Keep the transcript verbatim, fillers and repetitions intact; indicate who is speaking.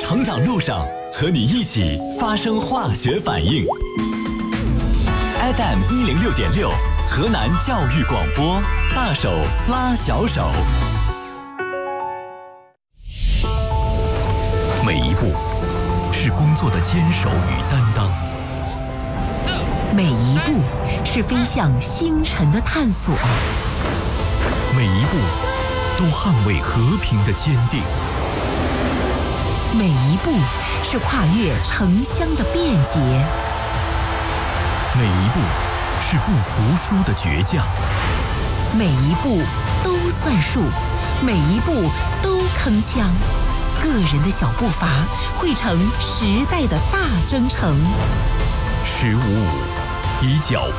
Speaker 1: 成长路上，和你一起发生化学反应。F M 一零六点六，河南教育广播，大手拉小手。每一步是工作的坚守与担当，
Speaker 2: 每一步是飞向星辰的探索，
Speaker 1: 每一步都捍卫和平的坚定，
Speaker 2: 每一步是跨越城乡的便捷，
Speaker 1: 每一步是不服输的倔强，
Speaker 2: 每一步都算数，每一步都铿锵。个人的小步伐汇成时代的大征程。
Speaker 1: 十五五，以脚